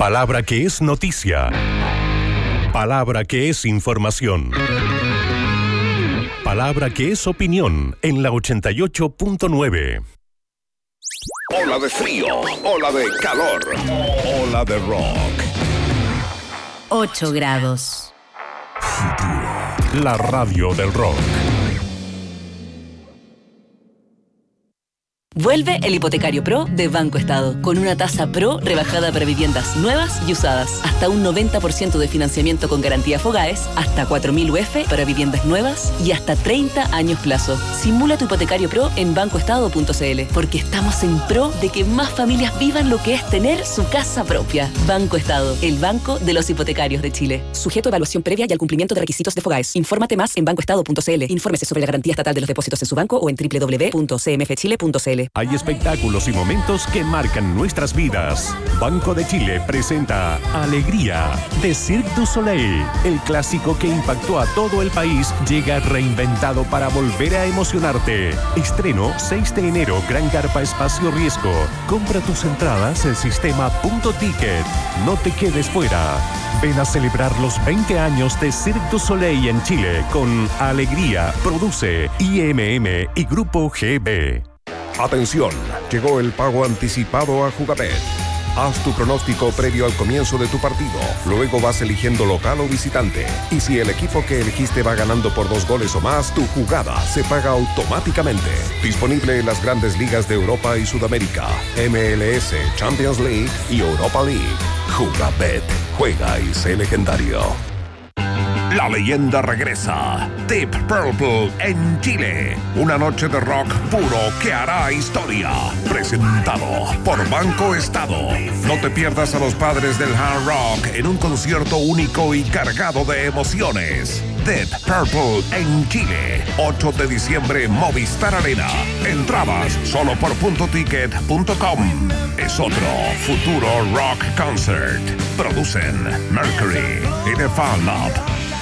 Palabra que es noticia. Palabra que es información. Palabra que es opinión en la 88.9. Ola de frío, ola de calor, ola de rock. 8 grados. La radio del rock. Vuelve el Hipotecario Pro de Banco Estado, con una tasa Pro rebajada para viviendas nuevas y usadas, hasta un 90% de financiamiento con garantía Fogaes, hasta 4.000 UF para viviendas nuevas y hasta 30 años plazo. Simula tu Hipotecario Pro en bancoestado.cl, porque estamos en pro de que más familias vivan lo que es tener su casa propia. Banco Estado, el banco de los hipotecarios de Chile. Sujeto a evaluación previa y al cumplimiento de requisitos de Fogaes. Infórmate más en bancoestado.cl. Infórmese sobre la garantía estatal de los depósitos en su banco o en www.cmfchile.cl. Hay espectáculos y momentos que marcan nuestras vidas. Banco de Chile presenta Alegría de Cirque du Soleil. El clásico que impactó a todo el país llega reinventado para volver a emocionarte. Estreno 6 de enero, Gran Carpa Espacio Riesgo. Compra tus entradas en sistema Punto Ticket. No te quedes fuera. Ven a celebrar los 20 años de Cirque du Soleil en Chile con Alegría. Produce IMM y Grupo GB. Atención, llegó el pago anticipado a Jugabet. Haz tu pronóstico previo al comienzo de tu partido. Luego vas eligiendo local o visitante. Y si el equipo que elegiste va ganando por 2 goles o más, tu jugada se paga automáticamente. Disponible en las grandes ligas de Europa y Sudamérica, MLS, Champions League y Europa League. Jugabet. Juega y sé legendario. La leyenda regresa. Deep Purple en Chile. Una noche de rock puro que hará historia. Presentado por Banco Estado. No te pierdas a los padres del hard rock en un concierto único y cargado de emociones. Deep Purple en Chile. 8 de diciembre, Movistar Arena. Entradas solo por puntoticket.com. Es otro futuro rock concert. Producen Mercury y The Fan Lab.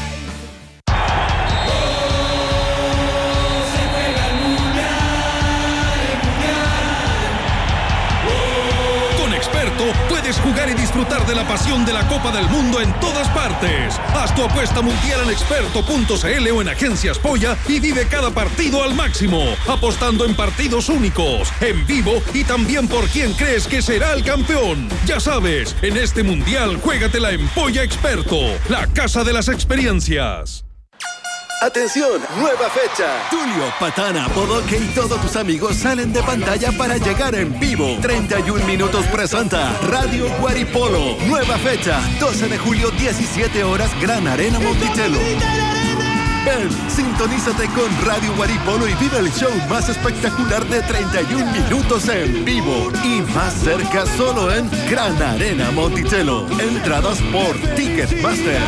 Puedes jugar y disfrutar de la pasión de la Copa del Mundo en todas partes. Haz tu apuesta mundial en experto.cl o en Agencias Polla y vive cada partido al máximo, apostando en partidos únicos, en vivo y también por quién crees que será el campeón. Ya sabes, en este mundial juégatela en Polla Experto, la casa de las experiencias. ¡Atención! ¡Nueva fecha! Tulio, Patana, Bodoque y todos tus amigos salen de pantalla para llegar en vivo. 31 Minutos presenta Radio Guaripolo. Nueva fecha, 12 de julio, 17 horas, Gran Arena Monticello. Ven, sintonízate con Radio Guaripolo y vive el show más espectacular de 31 minutos en vivo. Y más cerca solo en Gran Arena Monticello. Entradas por Ticketmaster.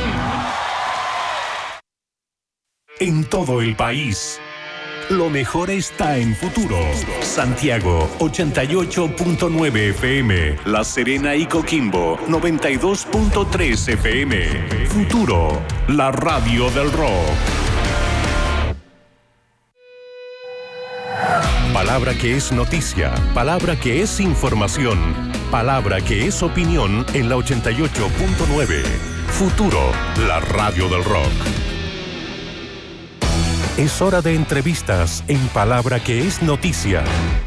En todo el país, lo mejor está en Futuro. Santiago, 88.9 FM. La Serena y Coquimbo, 92.3 FM. Futuro, la radio del rock. Palabra que es noticia, palabra que es información, palabra que es opinión en la 88.9. Futuro, la radio del rock. Es hora de entrevistas en Palabra que es noticia.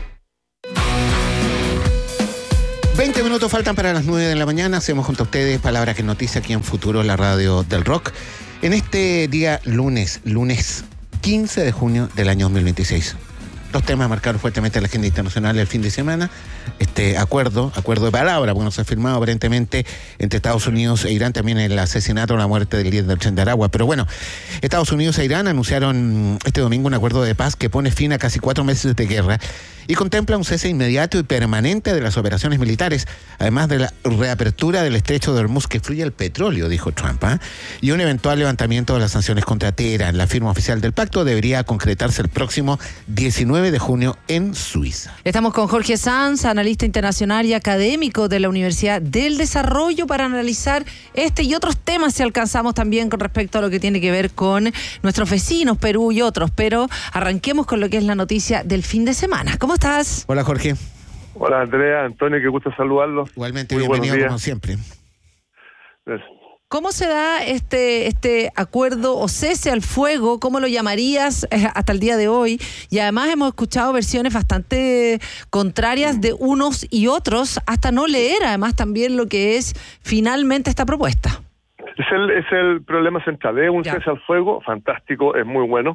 20 minutos faltan para las 9 de la mañana. Hacemos junto a ustedes Palabra que es noticia aquí en Futuro, la radio del rock. En este día lunes 15 de junio del año 2026. Dos temas marcaron fuertemente la agenda internacional el fin de semana. Este acuerdo de palabra, porque no se ha firmado aparentemente entre Estados Unidos e Irán, también el asesinato o la muerte del líder del Tren de Aragua. Pero bueno, Estados Unidos e Irán anunciaron este domingo un acuerdo de paz que pone fin a casi 4 meses de guerra y contempla un cese inmediato y permanente de las operaciones militares, además de la reapertura del estrecho de Hormuz que fluye el petróleo, dijo Trump, y un eventual levantamiento de las sanciones contra Teherán. La firma oficial del pacto debería concretarse el próximo 19 de junio en Suiza. Estamos con Jorge Sanz, analista internacional y académico de la Universidad del Desarrollo, para analizar este y otros temas si alcanzamos también con respecto a lo que tiene que ver con nuestros vecinos, Perú y otros. Pero arranquemos con lo que es la noticia del fin de semana. ¿Cómo estás? Hola, Jorge. Hola Andrea, Antonio, qué gusto saludarlos. Igualmente, muy bienvenido como siempre. Gracias. ¿Cómo se da este acuerdo o cese al fuego? ¿Cómo lo llamarías hasta el día de hoy? Y además hemos escuchado versiones bastante contrarias de unos y otros, hasta no leer además también lo que es finalmente esta propuesta. Es el problema central, es un cese al fuego fantástico, es muy bueno.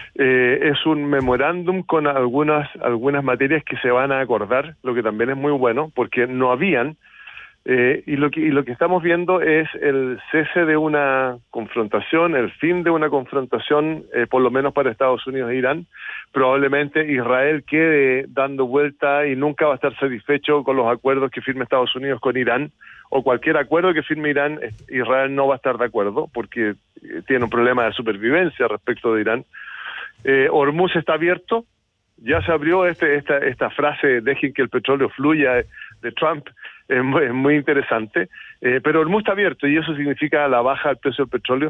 Es un memorándum con algunas materias que se van a acordar, lo que también es muy bueno, porque no habían. Y lo que estamos viendo es el cese de una confrontación, el fin de una confrontación, por lo menos para Estados Unidos e Irán. Probablemente Israel quede dando vuelta y nunca va a estar satisfecho con los acuerdos que firme Estados Unidos con Irán, o cualquier acuerdo que firme Irán, Israel no va a estar de acuerdo, porque tiene un problema de supervivencia respecto de Irán. Hormuz está abierto, ya se abrió esta frase, dejen que el petróleo fluya, de Trump, es muy interesante, pero Hormuz está abierto y eso significa la baja del precio del petróleo.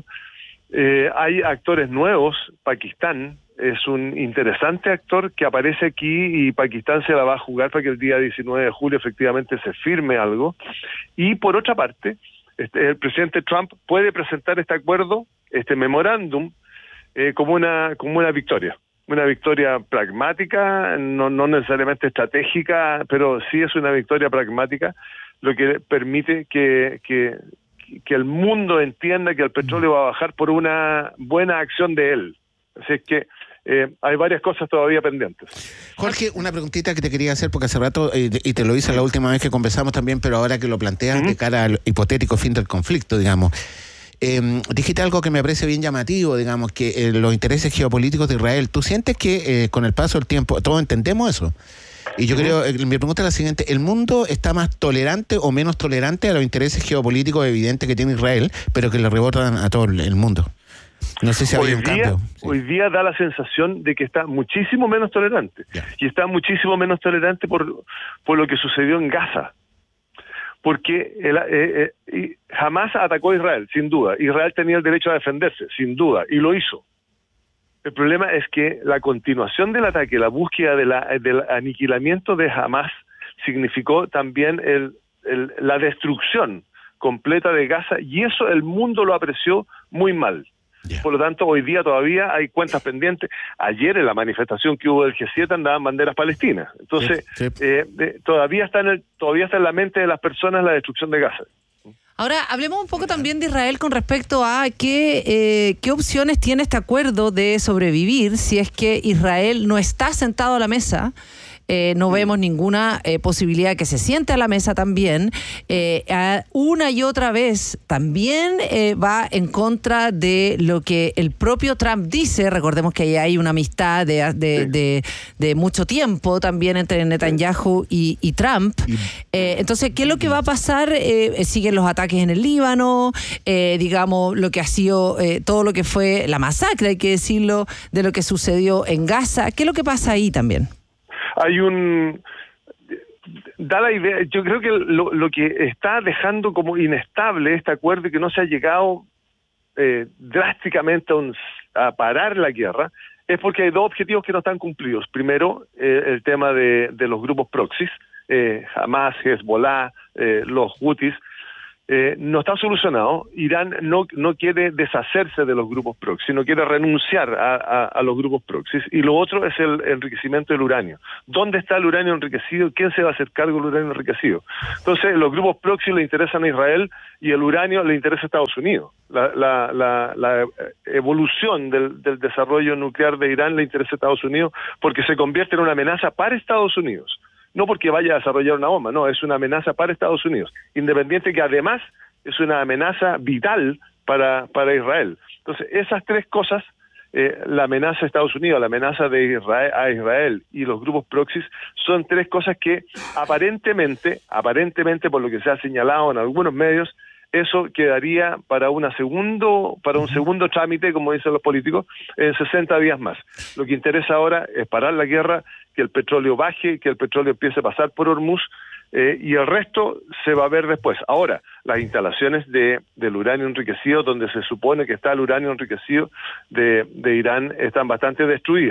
Hay actores nuevos, Pakistán es un interesante actor que aparece aquí y Pakistán se la va a jugar para que el día 19 de julio efectivamente se firme algo. Y por otra parte, el presidente Trump puede presentar este acuerdo, este memorándum, como una victoria. Una victoria pragmática, no necesariamente estratégica, pero sí es una victoria pragmática, lo que permite que el mundo entienda que el petróleo va a bajar por una buena acción de él. Así es que hay varias cosas todavía pendientes. Jorge, una preguntita que te quería hacer, porque hace rato, y te lo hice la última vez que conversamos también, pero ahora que lo planteas de cara al hipotético fin del conflicto, digamos. Dijiste algo que me parece bien llamativo, digamos, que los intereses geopolíticos de Israel. ¿Tú sientes que con el paso del tiempo, todos entendemos eso? Y yo creo, mi pregunta es la siguiente: ¿el mundo está más tolerante o menos tolerante a los intereses geopolíticos evidentes que tiene Israel, pero que le rebotan a todo el mundo? No sé si había un cambio. Hoy día da la sensación de que está muchísimo menos tolerante. Y está muchísimo menos tolerante por lo que sucedió en Gaza. Porque jamás atacó a Israel, sin duda. Israel tenía el derecho a defenderse, sin duda, y lo hizo. El problema es que la continuación del ataque, la búsqueda del aniquilamiento de Hamas, significó también la destrucción completa de Gaza, y eso el mundo lo apreció muy mal. Por lo tanto, hoy día todavía hay cuentas pendientes. Ayer en la manifestación que hubo del G7 andaban banderas palestinas. Entonces, todavía está en la mente de las personas la destrucción de Gaza. Ahora, hablemos un poco también de Israel con respecto a qué opciones tiene este acuerdo de sobrevivir si es que Israel no está sentado a la mesa. No vemos ninguna posibilidad de que se siente a la mesa también. Una y otra vez también va en contra de lo que el propio Trump dice. Recordemos que ahí hay una amistad de mucho tiempo también entre Netanyahu y Trump. Entonces, ¿qué es lo que va a pasar? Siguen los ataques en el Líbano, digamos, lo que ha sido todo lo que fue la masacre, hay que decirlo, de lo que sucedió en Gaza. ¿Qué es lo que pasa ahí también? Da la idea, yo creo que lo que está dejando como inestable este acuerdo y que no se ha llegado drásticamente a parar la guerra, es porque hay dos objetivos que no están cumplidos. Primero, el tema de los grupos proxies, Hamas, Hezbollah, los Houthis, no está solucionado. Irán no quiere deshacerse de los grupos proxy, no quiere renunciar a los grupos proxy. Y lo otro es el enriquecimiento del uranio. ¿Dónde está el uranio enriquecido? ¿Quién se va a hacer cargo del uranio enriquecido? Entonces, los grupos proxy le interesan a Israel y el uranio le interesa a Estados Unidos. La evolución del desarrollo nuclear de Irán le interesa a Estados Unidos porque se convierte en una amenaza para Estados Unidos. No porque vaya a desarrollar una bomba, no, es una amenaza para Estados Unidos, independiente que además es una amenaza vital para Israel. Entonces, esas tres cosas, la amenaza de Estados Unidos, la amenaza de Israel a Israel y los grupos proxies, son tres cosas que aparentemente, por lo que se ha señalado en algunos medios, eso quedaría para un segundo trámite, como dicen los políticos, en 60 días más. Lo que interesa ahora es parar la guerra, que el petróleo baje, que el petróleo empiece a pasar por Hormuz, y el resto se va a ver después. Ahora, las instalaciones del uranio enriquecido, donde se supone que está el uranio enriquecido de Irán, están bastante destruidas.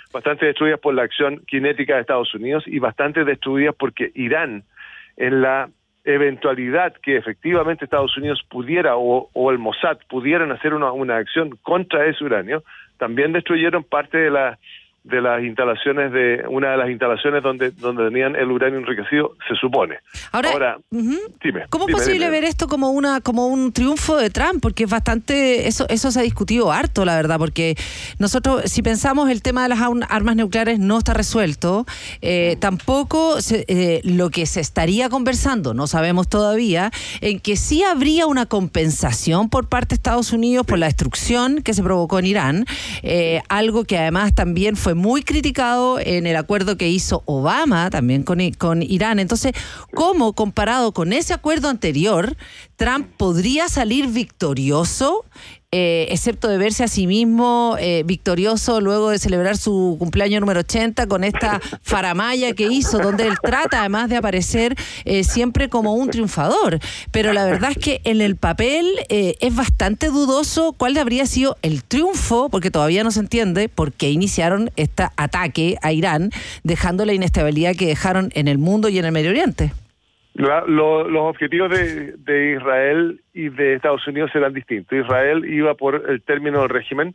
bastante destruidas por la acción cinética de Estados Unidos y bastante destruidas porque Irán, en la eventualidad que efectivamente Estados Unidos pudiera o el Mossad pudieran hacer una acción contra ese uranio, también destruyeron parte de las instalaciones una de las instalaciones donde tenían el uranio enriquecido, se supone. Ahora dime. ¿Cómo es posible ver esto como un triunfo de Trump? Porque es bastante, eso se ha discutido harto, la verdad, porque nosotros, si pensamos el tema de las armas nucleares no está resuelto, tampoco lo que se estaría conversando, no sabemos todavía, en que sí habría una compensación por parte de Estados Unidos por la destrucción que se provocó en Irán, algo que además también fue muy criticado en el acuerdo que hizo Obama también con Irán. Entonces, ¿cómo, comparado con ese acuerdo anterior, Trump podría salir victorioso, excepto de verse a sí mismo victorioso luego de celebrar su cumpleaños número 80 con esta faramalla que hizo, donde él trata además de aparecer siempre como un triunfador? Pero la verdad es que en el papel es bastante dudoso cuál habría sido el triunfo, porque todavía no se entiende por qué iniciaron este ataque a Irán, dejando la inestabilidad que dejaron en el mundo y en el Medio Oriente. Los objetivos de Israel y de Estados Unidos eran distintos. Israel iba por el término del régimen,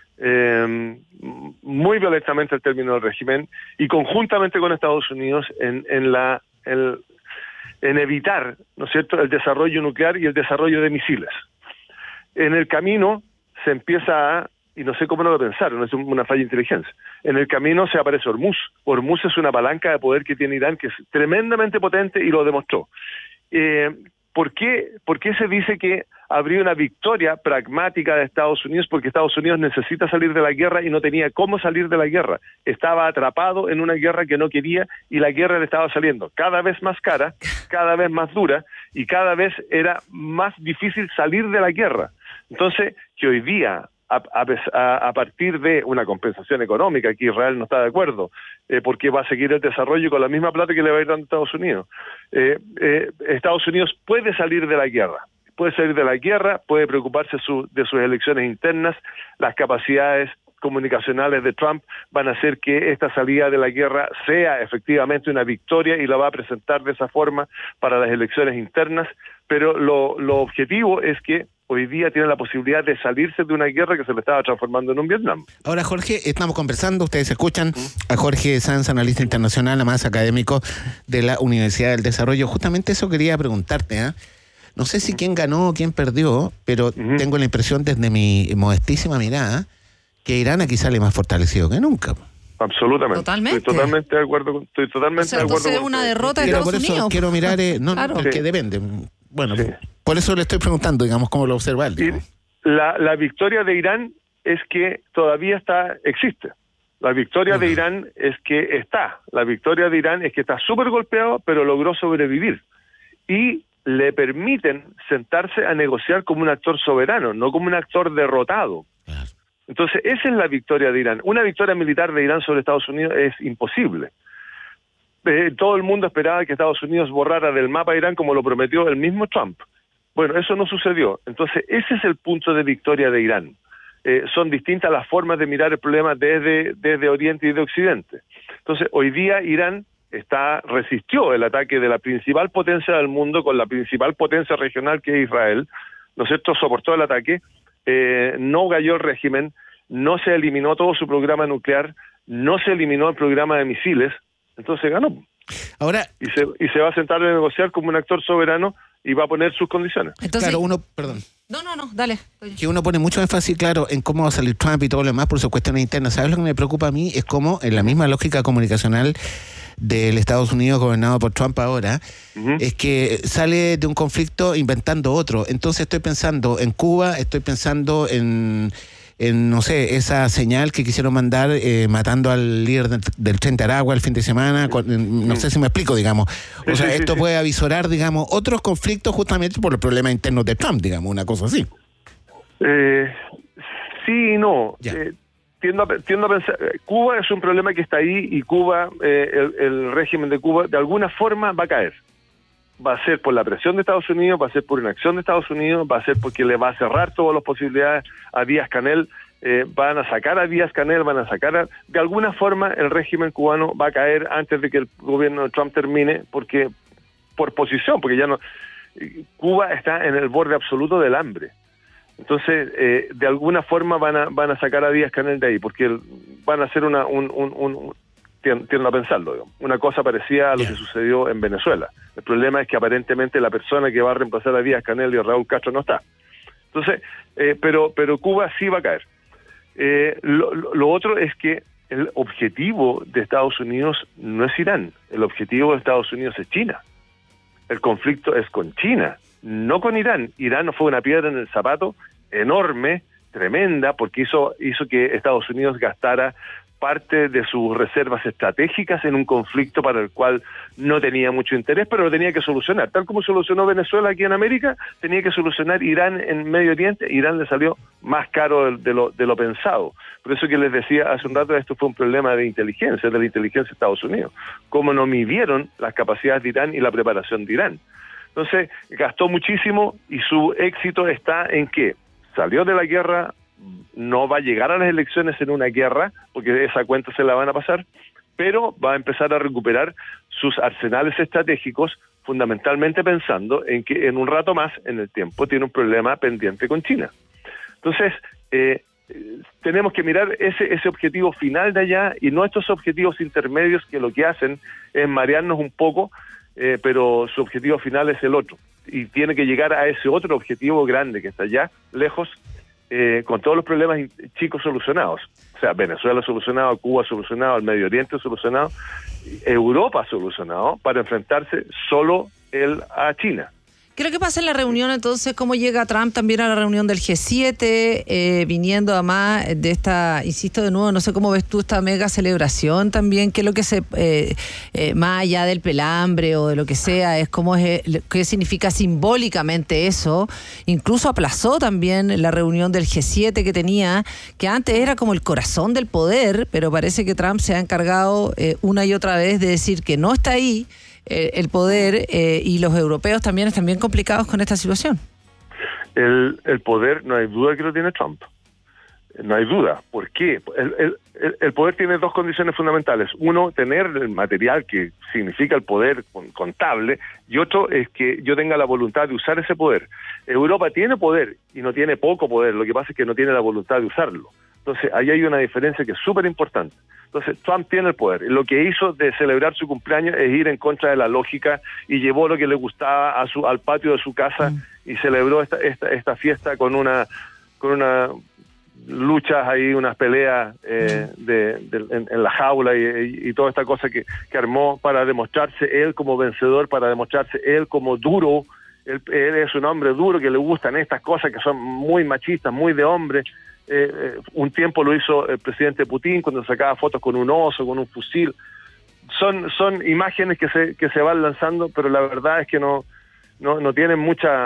muy violentamente el término del régimen, y conjuntamente con Estados Unidos en evitar, ¿no es cierto?, el desarrollo nuclear y el desarrollo de misiles. En el camino se empieza y no sé cómo no lo pensaron, es una falla de inteligencia. En el camino se aparece Hormuz. Hormuz es una palanca de poder que tiene Irán que es tremendamente potente y lo demostró. ¿Por qué se dice que habría una victoria pragmática de Estados Unidos? Porque Estados Unidos necesita salir de la guerra y no tenía cómo salir de la guerra. Estaba atrapado en una guerra que no quería y la guerra le estaba saliendo cada vez más cara, cada vez más dura y cada vez era más difícil salir de la guerra. Entonces, que hoy día, a partir de una compensación económica, que Israel no está de acuerdo, porque va a seguir el desarrollo con la misma plata que le va a ir dando Estados Unidos. Estados Unidos puede salir de la guerra, puede preocuparse de sus elecciones internas, las capacidades comunicacionales de Trump van a hacer que esta salida de la guerra sea efectivamente una victoria y la va a presentar de esa forma para las elecciones internas, pero lo objetivo es que hoy día tiene la posibilidad de salirse de una guerra que se le estaba transformando en un Vietnam. Ahora, Jorge, estamos conversando, ustedes escuchan a Jorge Sanz, analista internacional, además académico de la Universidad del Desarrollo. Justamente eso quería preguntarte, No sé si quién ganó o quién perdió, pero tengo la impresión desde mi modestísima mirada que Irán aquí sale más fortalecido que nunca. Absolutamente. Totalmente. Estoy totalmente de acuerdo. Entonces una derrota de Estados Unidos. Por eso quiero mirar, claro. Porque depende. Bueno, por eso le estoy preguntando, digamos, cómo lo observa él. La victoria de Irán es que todavía existe. La victoria de Irán es que está. La victoria de Irán es que está súper golpeado, pero logró sobrevivir. Y le permiten sentarse a negociar como un actor soberano, no como un actor derrotado. Claro. Entonces, esa es la victoria de Irán. Una victoria militar de Irán sobre Estados Unidos es imposible. Todo el mundo esperaba que Estados Unidos borrara del mapa a Irán como lo prometió el mismo Trump. Bueno, eso no sucedió. Entonces, ese es el punto de victoria de Irán. Son distintas las formas de mirar el problema desde Oriente y de Occidente. Entonces, hoy día Irán resistió el ataque de la principal potencia del mundo con la principal potencia regional que es Israel, ¿no es cierto? Soportó el ataque, no cayó el régimen, no se eliminó todo su programa nuclear, no se eliminó el programa de misiles, entonces ganó. Ahora, y se va a sentar a negociar como un actor soberano y va a poner sus condiciones. Entonces, claro, dale. Que uno pone mucho énfasis, claro, en cómo va a salir Trump y todo lo demás por sus cuestiones internas. ¿Sabes lo que me preocupa a mí? Es cómo, en la misma lógica comunicacional del Estados Unidos gobernado por Trump ahora, es que sale de un conflicto inventando otro. Entonces estoy pensando en Cuba, estoy pensando en no sé, esa señal que quisieron mandar matando al líder del Tren de Aragua el fin de semana, no sé si me explico, digamos. O sea, esto puede avisorar, digamos, otros conflictos justamente por los problemas internos de Trump, digamos, una cosa así. Sí y no. Tiendo a pensar, Cuba es un problema que está ahí y Cuba, el régimen de Cuba, de alguna forma va a caer. Va a ser por la presión de Estados Unidos, va a ser por inacción de Estados Unidos, va a ser porque le va a cerrar todas las posibilidades a Díaz-Canel van a sacar a Díaz-Canel, de alguna forma el régimen cubano va a caer antes de que el gobierno de Trump termine, porque por posición, porque ya no, Cuba está en el borde absoluto del hambre. Entonces, de alguna forma van a sacar a Díaz-Canel de ahí, porque van a hacer tiendo a pensarlo, digamos, una cosa parecida a lo que sucedió en Venezuela. El problema es que aparentemente la persona que va a reemplazar a Díaz-Canel y a Raúl Castro no está. Entonces, pero Cuba sí va a caer. Lo otro es que el objetivo de Estados Unidos no es Irán, el objetivo de Estados Unidos es China. El conflicto es con China, no con Irán. Irán fue una piedra en el zapato enorme, tremenda, porque hizo que Estados Unidos gastara parte de sus reservas estratégicas en un conflicto para el cual no tenía mucho interés, pero lo tenía que solucionar. Tal como solucionó Venezuela aquí en América, tenía que solucionar Irán en Medio Oriente. Irán le salió más caro de lo pensado. Por eso que les decía hace un rato, esto fue un problema de la inteligencia de Estados Unidos. Cómo no midieron las capacidades de Irán y la preparación de Irán. Entonces, gastó muchísimo y su éxito está en que salió de la guerra, no va a llegar a las elecciones en una guerra, porque esa cuenta se la van a pasar, pero va a empezar a recuperar sus arsenales estratégicos, fundamentalmente pensando en que en un rato más, en el tiempo, tiene un problema pendiente con China. Entonces, tenemos que mirar ese objetivo final de allá y no estos objetivos intermedios que lo que hacen es marearnos un poco, pero su objetivo final es el otro. Y tiene que llegar a ese otro objetivo grande que está allá, lejos, con todos los problemas chicos solucionados. O sea, Venezuela solucionado, Cuba solucionado, el Medio Oriente solucionado, Europa solucionado, para enfrentarse solo él a China. ¿Qué es lo que pasa en la reunión entonces? ¿Cómo llega Trump también a la reunión del G7? Viniendo además de esta, insisto de nuevo, no sé cómo ves tú esta mega celebración también. ¿Qué es lo que más allá del pelambre o de lo que sea, es cómo qué significa simbólicamente eso? Incluso aplazó también la reunión del G7 que tenía, que antes era como el corazón del poder, pero parece que Trump se ha encargado una y otra vez de decir que no está ahí el poder, y los europeos también están bien complicados con esta situación. El poder, no hay duda que lo tiene Trump. No hay duda. ¿Por qué? El poder tiene dos condiciones fundamentales. Uno, tener el material que significa el poder contable, y otro es que yo tenga la voluntad de usar ese poder. Europa tiene poder y no tiene poco poder, lo que pasa es que no tiene la voluntad de usarlo. Entonces, ahí hay una diferencia que es súper importante. Entonces, Trump tiene el poder. Lo que hizo de celebrar su cumpleaños es ir en contra de la lógica y llevó lo que le gustaba al patio de su casa y celebró esta fiesta con una luchas ahí, unas peleas en la jaula y toda esta cosa que armó para demostrarse él como vencedor, para demostrarse él como duro. Él es un hombre duro que le gustan estas cosas que son muy machistas, muy de hombre. Un tiempo lo hizo el presidente Putin cuando sacaba fotos con un oso, con un fusil. Son imágenes que se van lanzando, pero la verdad es que no tienen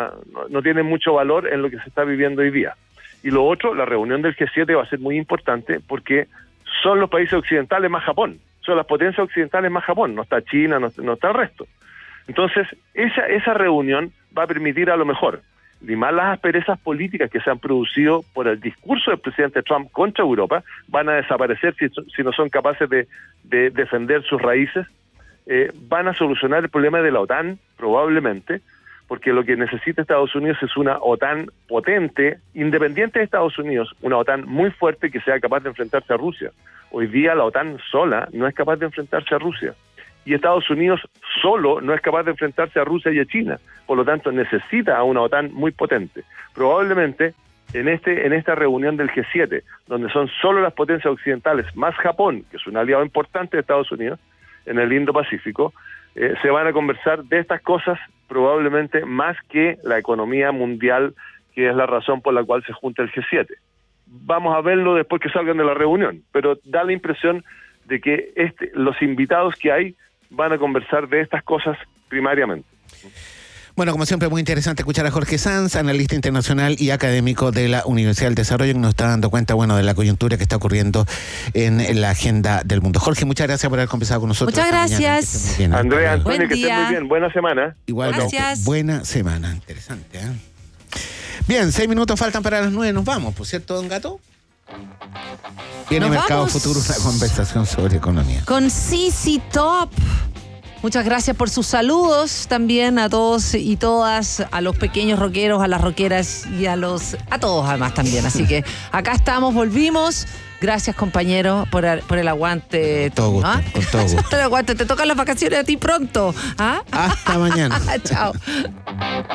mucho valor en lo que se está viviendo hoy día. Y lo otro, la reunión del G7 va a ser muy importante porque son los países occidentales más Japón, son las potencias occidentales más Japón, no está China, no está el resto. Entonces, esa reunión va a permitir a lo mejor limar las asperezas políticas que se han producido por el discurso del presidente Trump contra Europa, van a desaparecer si no son capaces de defender sus raíces, van a solucionar el problema de la OTAN, probablemente, porque lo que necesita Estados Unidos es una OTAN potente, independiente de Estados Unidos, una OTAN muy fuerte que sea capaz de enfrentarse a Rusia. Hoy día la OTAN sola no es capaz de enfrentarse a Rusia. Y Estados Unidos solo no es capaz de enfrentarse a Rusia y a China. Por lo tanto, necesita a una OTAN muy potente. Probablemente, en esta reunión del G7, donde son solo las potencias occidentales, más Japón, que es un aliado importante de Estados Unidos, en el Indo-Pacífico, se van a conversar de estas cosas probablemente más que la economía mundial, que es la razón por la cual se junta el G7. Vamos a verlo después que salgan de la reunión, pero da la impresión de que los invitados que hay van a conversar de estas cosas primariamente. Bueno, como siempre, muy interesante escuchar a Jorge Sanz, analista internacional y académico de la Universidad del Desarrollo, que nos está dando cuenta, de la coyuntura que está ocurriendo en la agenda del mundo. Jorge, muchas gracias por haber conversado con nosotros. Muchas gracias. Bien, Andrea, Antonio, que estén muy bien. Buena semana. Igual, gracias. Buena semana. Interesante, ¿eh? Bien, 6 minutos faltan para las 9. Nos vamos, ¿por cierto, don Gato? Viene Nos Mercado vamos. Futuro, una conversación sobre economía. Con CC Top. Muchas gracias por sus saludos también a todos y todas, a los pequeños rockeros, a las rockeras y a todos además también. Así que acá estamos, volvimos. Gracias, compañero, por el aguante. Todo gusto, con todo gusto. Por el aguante. Te tocan las vacaciones a ti pronto. ¿Ah? Hasta mañana. Chao.